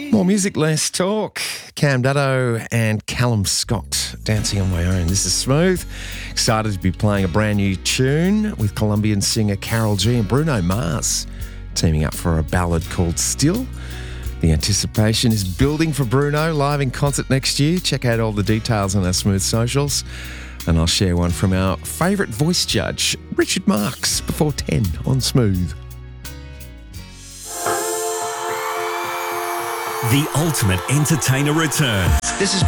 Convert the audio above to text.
More music, less talk. Cam Dutto and Callum Scott, Dancing on My Own. This is Smooth. Excited to be playing a brand new tune with Colombian singer Carol G and Bruno Mars teaming up for a ballad called Still. The anticipation is building for Bruno live in concert next year. Check out all the details on our Smooth socials. And I'll share one from our favourite voice judge, Richard Marks, before 10 on Smooth. The ultimate entertainer returns. This is